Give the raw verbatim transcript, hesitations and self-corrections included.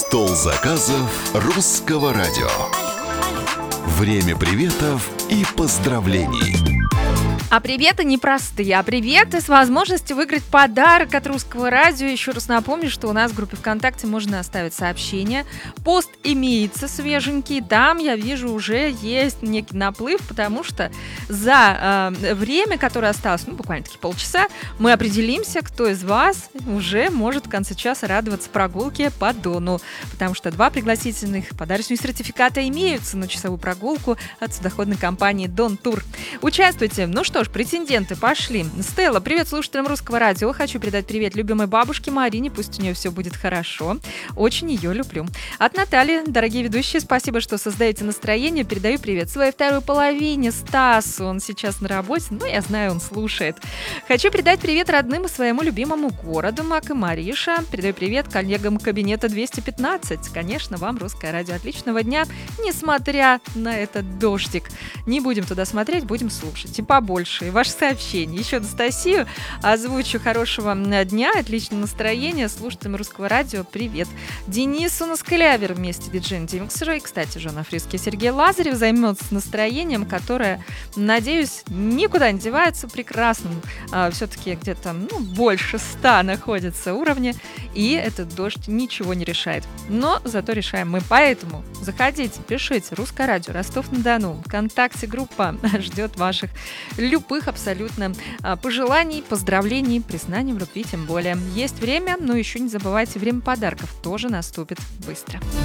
Стол заказов Русского радио. Время приветов и поздравлений. А приветы непростые, а приветы с возможностью выиграть подарок от Русского радио. Еще раз напомню, что у нас в группе ВКонтакте можно оставить сообщение. Пост имеется свеженький, там, я вижу, уже есть некий наплыв, потому что за э, время, которое осталось, ну, буквально-таки полчаса, мы определимся, кто из вас уже может в конце часа радоваться прогулке по Дону. Потому что два пригласительных подарочных сертификата имеются на часовую прогулку от судоходной компании Дон Тур. Участвуйте. Ну что, Что ж, претенденты пошли. Стелла, привет слушателям Русского радио. Хочу передать привет любимой бабушке Марине. Пусть у нее все будет хорошо. Очень ее люблю. От Натальи, дорогие ведущие, спасибо, что создаете настроение. Передаю привет своей второй половине, Стасу. Он сейчас на работе, но я знаю, он слушает. Хочу передать привет родным и своему любимому городу Мак и Мариша. Передаю привет коллегам кабинета двести пятнадцать. Конечно, вам Русское радио. Отличного дня, несмотря на этот дождик. Не будем туда смотреть, будем слушать. И побольше. И ваши сообщения. Еще Анастасию озвучу. Хорошего дня, отличного настроения. Слушателям Русского радио привет. Денису Наскалявер вместе с диджеем Димиксерой. И, кстати, Жена Фриски и Сергей Лазарев займется настроением, которое, надеюсь, никуда не девается. Прекрасным. А, все-таки где-то ну, больше ста находится уровня. И этот дождь ничего не решает. Но зато решаем мы. Поэтому заходите, пишите. Русское радио Ростов-на-Дону. ВКонтакте группа ждет ваших любых абсолютно пожеланий, поздравлений, признаний в любви тем более. Есть время, но еще не забывайте, время подарков тоже наступит быстро.